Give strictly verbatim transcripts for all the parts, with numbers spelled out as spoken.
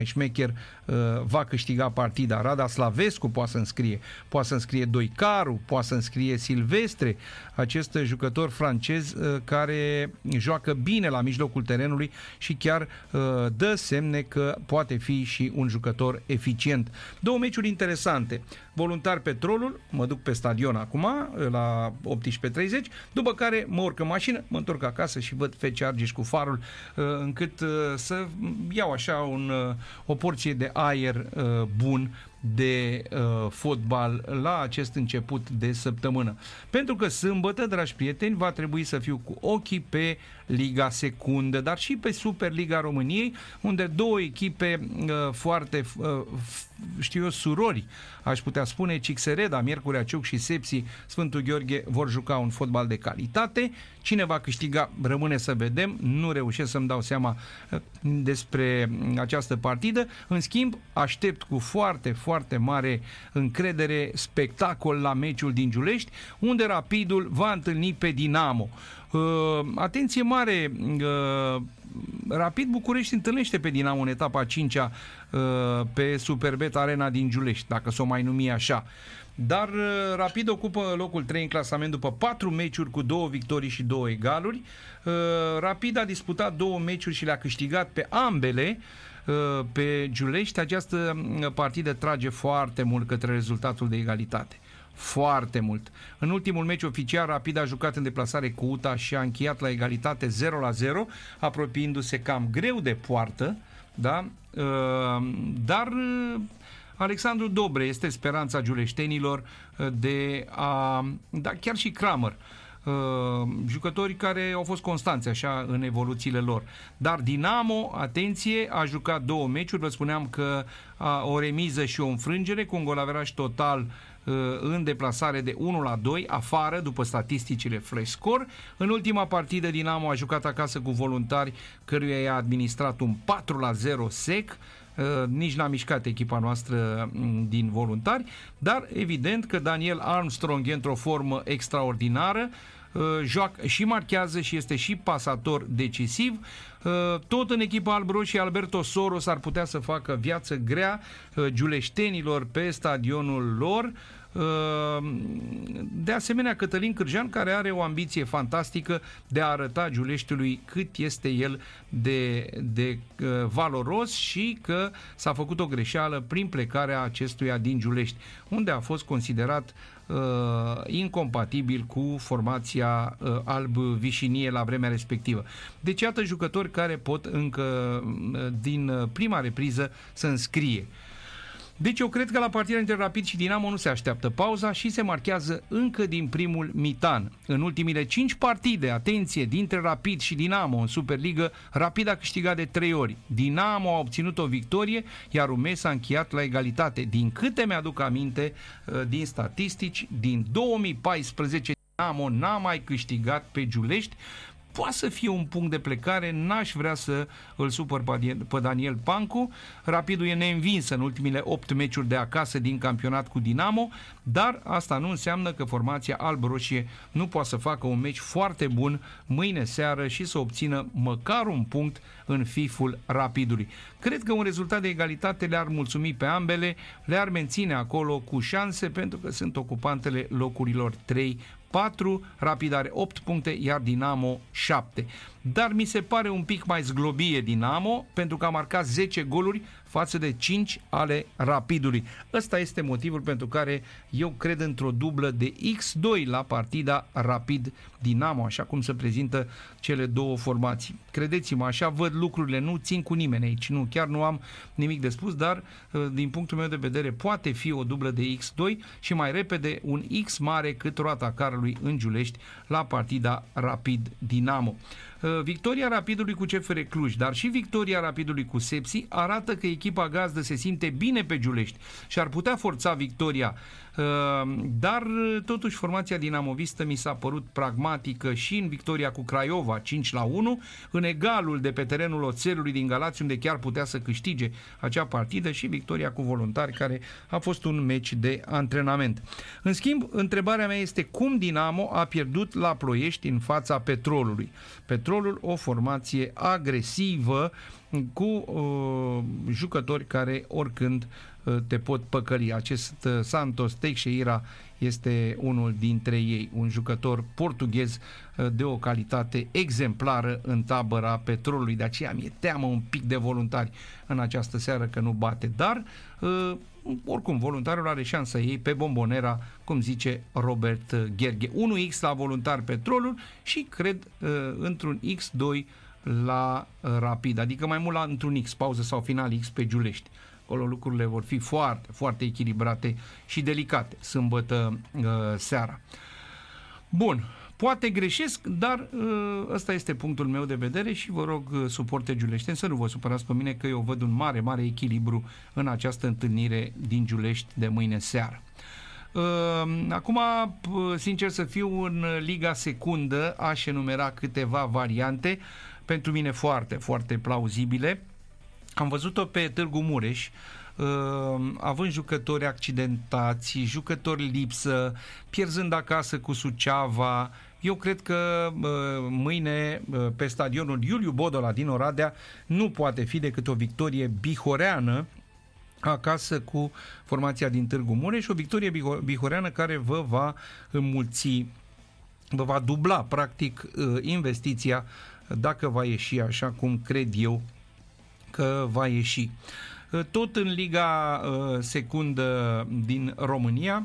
șmecher uh, va câștiga partida. Rada Slavescu poate să înscrie, poate să înscrie Doicaru, poate să înscrie Silvestre, acest jucător francez uh, care joacă bine la mijlocul terenului și chiar uh, dă semne că poate fi și un jucător eficient. Două meciuri interesante. Voluntar Petrolul, mă duc pe stadion acum la optsprezece treizeci, după care mă urc în mașină, mă întorc acasă și văd F C Argeș cu Farul, uh, încât uh, să iau așa un uh, o porție de aer uh, bun de uh, fotbal la acest început de săptămână. Pentru că sâmbătă, dragi prieteni, va trebui să fiu cu ochii pe Liga Secundă, dar și pe Superliga României, unde două echipe uh, foarte, uh, știu eu, surori, aș putea spune, Cixereda, Miercurea Ciuc și Sepsi Sfântul Gheorghe vor juca un fotbal de calitate. Cine va câștiga, rămâne să vedem, nu reușesc să-mi dau seama uh, despre această partidă. În schimb, aștept cu foarte, foarte mare încredere spectacol la meciul din Giulești, unde Rapidul va întâlni pe Dinamo. Uh, atenție mare, uh, Rapid București întâlnește pe Dinamo în etapa a cincea uh, pe Superbet Arena din Giulești, dacă s-o mai numi așa. Dar uh, Rapid ocupă locul trei în clasament după patru meciuri cu două victorii și două egaluri. Uh, Rapid a disputat două meciuri și le-a câștigat pe ambele uh, pe Giulești. Această partidă trage foarte mult către rezultatul de egalitate. Foarte mult. În ultimul meci oficial, Rapid a jucat în deplasare cu U T A și a încheiat la egalitate zero la zero, apropiindu-se cam greu de poartă, da? Dar Alexandru Dobre este speranța giuleștenilor de a... Da, chiar și Kramer. Uh, jucători care au fost constanți așa în evoluțiile lor. Dar Dinamo, atenție, a jucat două meciuri, vă spuneam că a, o remiză și o înfrângere cu un golaveraj total uh, în deplasare de unu la doi, afară, după statisticile Flash Score. În ultima partidă Dinamo a jucat acasă cu Voluntari, căruia i-a administrat un patru la zero sec. Uh, nici n-a mișcat echipa noastră din Voluntari, dar evident că Daniel Armstrong e într-o formă extraordinară, uh, joacă și marchează și este și pasator decisiv. Uh, tot în echipa albroșie, Alberto Soros ar putea să facă viață grea uh, giuleștenilor pe stadionul lor. De asemenea, Cătălin Cârjean, care are o ambiție fantastică de a arăta Giuleștiului cât este el de, de uh, valoros și că s-a făcut o greșeală prin plecarea acestuia din Giulești, unde a fost considerat uh, incompatibil cu formația uh, alb-vișinie la vremea respectivă. Deci iată jucători care pot încă uh, din prima repriză să înscrie. Deci eu cred că la partida între Rapid și Dinamo nu se așteaptă pauza și se marchează încă din primul mitan. În ultimile cinci partide, atenție, dintre Rapid și Dinamo în Superligă, Rapid a câștigat de trei ori. Dinamo a obținut o victorie, iar U M E s-a încheiat la egalitate. Din câte mi-aduc aminte din statistici, din două mii paisprezece Dinamo n-a mai câștigat pe Giulești. Poate să fie un punct de plecare, n-aș vrea să îl supăr pe Daniel Pancu. Rapidul e neînvins în ultimile opt meciuri de acasă din campionat cu Dinamo, dar asta nu înseamnă că formația alb-roșie nu poate să facă un meci foarte bun mâine seară și să obțină măcar un punct în fiful Rapidului. Cred că un rezultat de egalitate le-ar mulțumi pe ambele, le-ar menține acolo cu șanse, pentru că sunt ocupantele locurilor trei patru, Rapid are opt puncte, iar Dinamo șapte. Dar mi se pare un pic mai zglobie Dinamo, pentru că a marcat zece goluri față de cinci ale Rapidului. Ăsta este motivul pentru care eu cred într-o dublă de X doi la partida Rapid-Dinamo, așa cum se prezintă cele două formații. Credeți-mă, așa văd lucrurile, nu țin cu nimeni aici, nu, chiar nu am nimic de spus, dar din punctul meu de vedere poate fi o dublă de X doi și mai repede un X mare cât roata carului în Giulești la partida Rapid-Dinamo. Victoria Rapidului cu C F R Cluj, dar și victoria Rapidului cu Sepsi arată că echipa gazdă se simte bine pe Giulești și ar putea forța victoria. Dar totuși formația dinamovistă mi s-a părut pragmatică și în victoria cu Craiova cinci la unu, în egalul de pe terenul Oțelului din Galați, unde chiar putea să câștige acea partidă, și victoria cu Voluntari, care a fost un meci de antrenament. În schimb, întrebarea mea este cum Dinamo a pierdut la Ploiești în fața Petrolului. Petrolul, o formație agresivă, cu uh, jucători care oricând uh, te pot păcăli. Acest uh, Santos Teixeira este unul dintre ei, un jucător portughez uh, de o calitate exemplară în tabăra Petrolului. De aceea mi-e teamă un pic de voluntari în această seară că nu bate, dar uh, oricum voluntarul are șansa ei pe bombonera, cum zice Robert Gherghe. unu x la voluntar Petrolul și cred uh, într-un X doi la Rapid, adică mai mult la într-un X, pauză sau final X pe Giulești. Acolo lucrurile vor fi foarte, foarte echilibrate și delicate sâmbătă uh, seara. Bun, poate greșesc, dar uh, ăsta este punctul meu de vedere și vă rog, uh, suporte giuleșteni, să nu vă supărați pe mine că eu văd un mare, mare echilibru în această întâlnire din Giulești de mâine seară. Uh, acum, sincer să fiu, în Liga Secundă aș enumera câteva variante pentru mine foarte, foarte plauzibile. Am văzut-o pe Târgu Mureș, uh, având jucători accidentați, jucători lipsă, pierzând acasă cu Suceava. Eu cred că uh, mâine uh, pe stadionul Iuliu Bodola din Oradea nu poate fi decât o victorie bihoreană acasă cu formația din Târgu Mureș, o victorie bihoreană care vă va înmulți, vă va dubla practic investiția dacă va ieși așa cum cred eu că va ieși. Tot în Liga Secundă din România,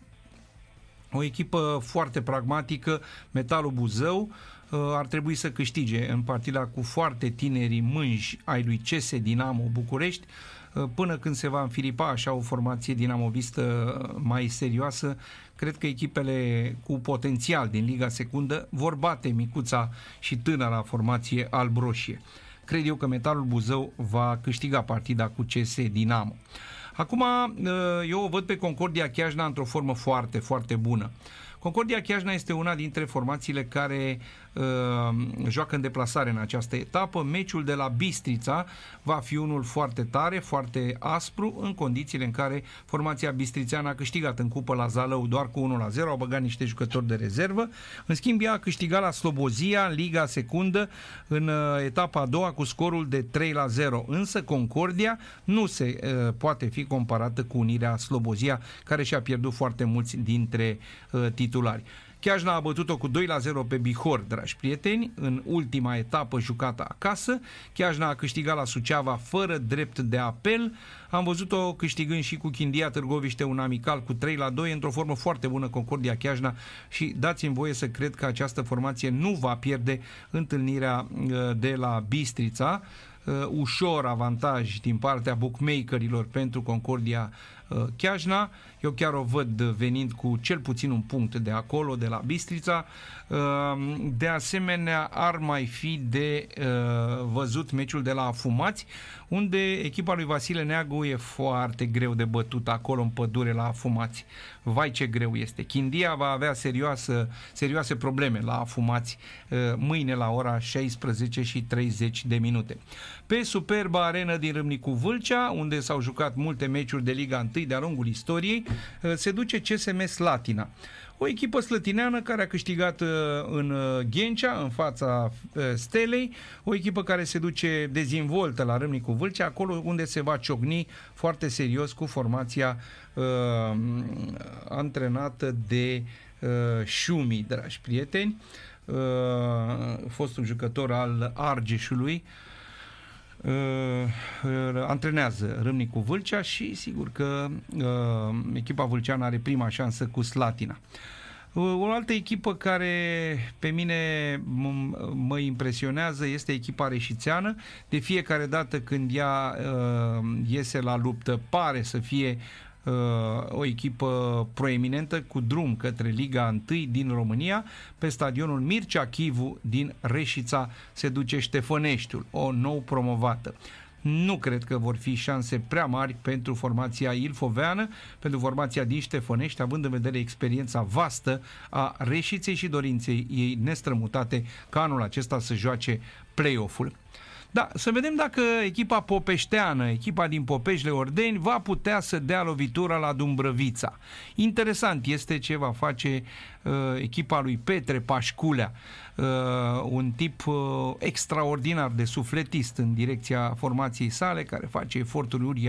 o echipă foarte pragmatică, Metalul Buzău, ar trebui să câștige în partida cu foarte tinerii mânji ai lui C S Dinamo București, până când se va înfiripa așa o formație dinamovistă mai serioasă. Cred că echipele cu potențial din Liga Secundă vor bate micuța și tânăra formație albroșie. Cred eu că Metalul Buzău va câștiga partida cu C S Dinamo. Acum, eu o văd pe Concordia Chiajna într-o formă foarte, foarte bună. Concordia Chiajna este una dintre formațiile care uh, joacă în deplasare în această etapă. Meciul de la Bistrița va fi unul foarte tare, foarte aspru, în condițiile în care formația bistrițeană a câștigat în cupă la Zalău doar cu unu la zero, au băgat niște jucători de rezervă. În schimb, ea a câștigat la Slobozia în Liga Secundă în uh, etapa a doua cu scorul de trei la zero. Însă Concordia nu se uh, poate fi comparată cu Unirea Slobozia, care și-a pierdut foarte mulți dintre uh, titulari. Chiajna a bătut-o cu doi la zero pe Bihor, dragi prieteni, în ultima etapă jucată acasă. Chiajna a câștigat la Suceava fără drept de apel. Am văzut-o câștigând și cu Chindia Târgoviște un amical cu trei la doi, într-o formă foarte bună Concordia Chiajna, și dați-mi voie să cred că această formație nu va pierde întâlnirea de la Bistrița. Ușor avantaj din partea bookmakerilor pentru Concordia Chiajna. Eu chiar o văd venind cu cel puțin un punct de acolo, de la Bistrița. De asemenea, ar mai fi de văzut meciul de la Afumați, unde echipa lui Vasile Neagu e foarte greu de bătut acolo în pădure la Afumați. Vai ce greu este. Chindia va avea serioasă, serioase probleme la Afumați mâine la ora șaisprezece și treizeci de minute. Pe superba arenă din Râmnicu Vâlcea, unde s-au jucat multe meciuri de Liga unu de-a lungul istoriei, se duce C S M Slatina. O echipă slătineană care a câștigat în Ghencea, în fața Stelei, o echipă care se duce dezvoltă la Râmnicu Vâlcea, acolo unde se va ciocni foarte serios cu formația uh, antrenată de uh, Șumi, dragi prieteni, uh, fostul jucător al Argeșului. Uh, uh, antrenează Râmnicu Vâlcea și sigur că uh, echipa vâlceană are prima șansă cu Slatina. Uh, o altă echipă care pe mine m- mă impresionează este echipa reșițeană. De fiecare dată când ea uh, iese la luptă pare să fie Uh, o echipă proeminentă cu drum către Liga unu din România. Pe stadionul Mircea Chivu din Reșița se duce Ștefăneștiul, o nou promovată. Nu cred că vor fi șanse prea mari pentru formația ilfoveană, pentru formația din Ștefănești, având în vedere experiența vastă a Reșiței și dorinței ei nestrămutate ca anul acesta să joace play-off-ul. Da, să vedem dacă echipa popeșteană, echipa din Popeșle-Ordeni, va putea să dea lovitura la Dumbrăvița. Interesant este ce va face uh, echipa lui Petre Pașculea, uh, un tip uh, extraordinar de sufletist în direcția formației sale, care face eforturi uriașe